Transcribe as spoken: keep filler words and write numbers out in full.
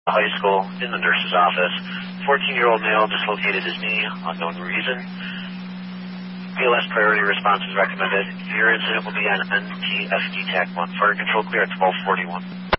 high school in the nurse's office. fourteen-year-old male dislocated his knee, unknown reason. B L S priority response is recommended. Your incident will be on N T S D TAC one. Fire control clear at twelve forty-one.